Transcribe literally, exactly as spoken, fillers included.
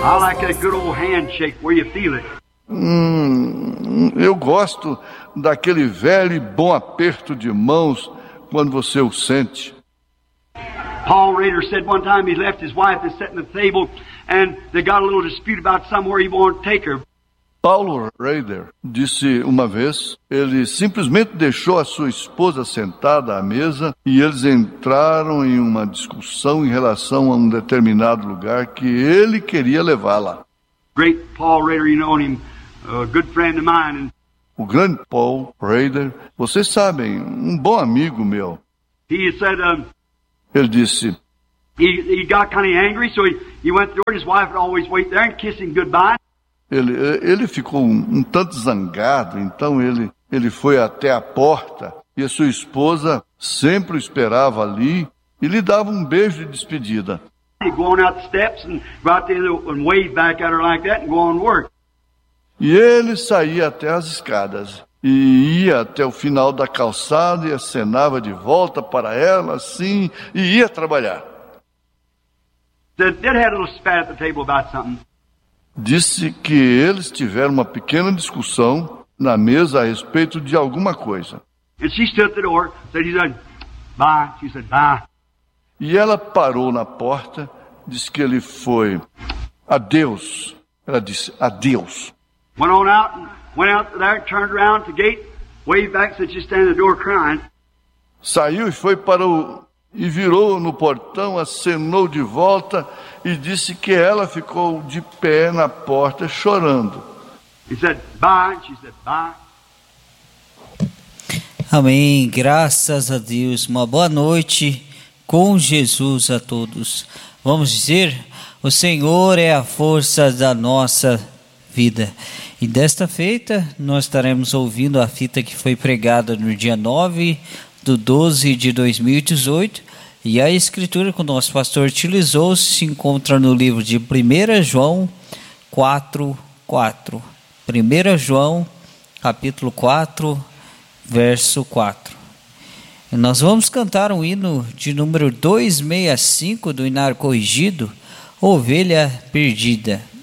I like that good old handshake where you feel it. Hum, eu gosto daquele velho e bom aperto de mãos quando você o sente. Paul Rader said one time he left his wife and sat at the table and they got a little dispute about somewhere he wanted to take her. Paulo Rader disse uma vez, ele simplesmente deixou a sua esposa sentada à mesa e eles entraram em uma discussão em relação a um determinado lugar que ele queria levá-la. Great Paul Rader, you know him, a good friend of mine. O grande Paul Rader, vocês sabem, um bom amigo meu. He said, um, ele disse, he, he got kind of angry, so he, he went through and his wife would always wait there and kiss him goodbye. Ele, ele ficou um, um tanto zangado, então ele, ele foi até a porta e a sua esposa sempre o esperava ali e lhe dava um beijo de despedida. He'd go on out the steps and go out there and wave back at her like that and go on work. E ele saía até as escadas e ia até o final da calçada e acenava de volta para ela assim e ia trabalhar. They had a little spat at the table about something. Disse que eles tiveram uma pequena discussão na mesa a respeito de alguma coisa. And she stood at the door, said, he said, bye. She said, bye. E ela parou na porta, disse que ele foi adeus. Ela disse adeus. Went on out and went out there, turned around to the gate, waved back, said, she's standing at the door crying. Saiu e foi para o e virou no portão, acenou de volta e disse que ela ficou de pé na porta chorando. He said, bye. She said, bye. Amém. Graças a Deus. Uma boa noite com Jesus a todos. Vamos dizer, o Senhor é a força da nossa vida. E desta feita, nós estaremos ouvindo a fita que foi pregada no dia nove do doze de dois mil e dezoito, e a escritura que o nosso pastor utilizou se encontra no livro de primeira João quatro, quatro. primeira João, capítulo quatro, verso quatro. E nós vamos cantar um hino de número duzentos e sessenta e cinco do Inário Corrigido, Ovelha Perdida.